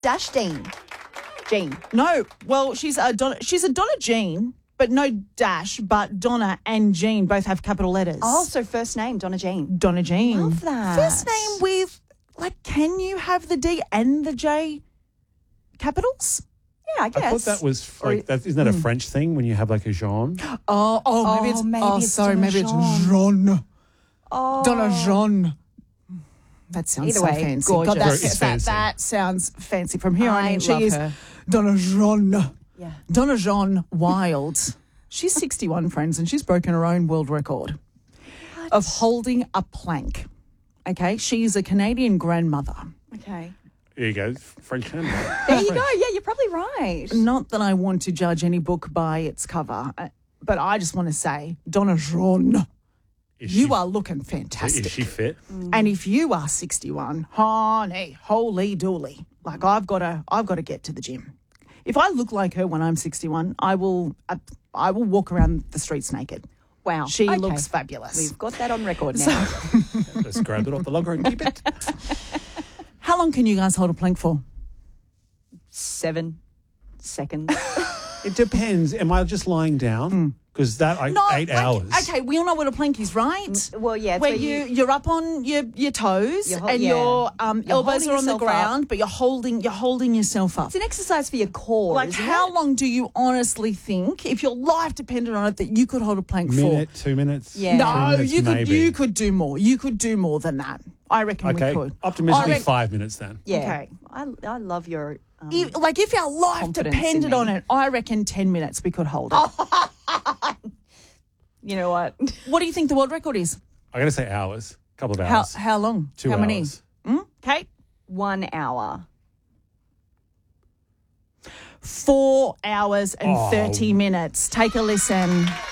Dash Dean. Jean. No, well, she's a Donna Jean, but no dash, but Donna and Jean both have capital letters. Oh, so first name, Donna Jean. Donna Jean. Love that. First name with, can you have the D and the J capitals? Yeah, I guess. I thought that was isn't that a French thing when you have like a Jean? Maybe it's maybe it's Jean. Oh. Donna Jean. That sounds Either so way, fancy. gorgeous. God, It's fancy. that sounds fancy. From here on I in, she love is her. Donna Jean. Yeah. Donna Jean Wild. She's 61, friends, and she's broken her own world record of holding a plank. Okay, she's a Canadian grandmother. Okay. There you go, French handbag. There you go. Yeah, you're probably right. Not that I want to judge any book by its cover, but I just want to say, Donna Jean, you are looking fantastic. Is she fit? And if you are 61, honey, holy dooly, I've got to get to the gym. If I look like her when I'm 61, I will walk around the streets naked. Wow. She Okay. looks fabulous. We've got that on record now. Let's grab it off the logger and keep it. How long can you guys hold a plank for? 7 seconds. It depends. Am I just lying down? Because 8 hours. Okay, we all know what a plank is, right? Well, yeah. It's Where you're up on your toes You're and yeah. your You're elbows holding are on the yourself ground, but you're holding yourself up. It's an exercise for your core. Isn't How it? long do you honestly think, if your life depended on it, that you could hold a plank Minute, for? 2 minutes. Yeah. No, 2 minutes, you could. maybe. You could do more. You could do more than that. I reckon Okay, we could. optimistically I reckon- 5 minutes then. Yeah. Okay. I love your. If our life confidence in depended me. on it, I reckon 10 minutes we could hold it. You know what? What do you think the world record is? I got to say hours. A couple of hours. How long? 2 How hours. many? Kate? 1 hour. 4 hours and 30 minutes. Take a listen.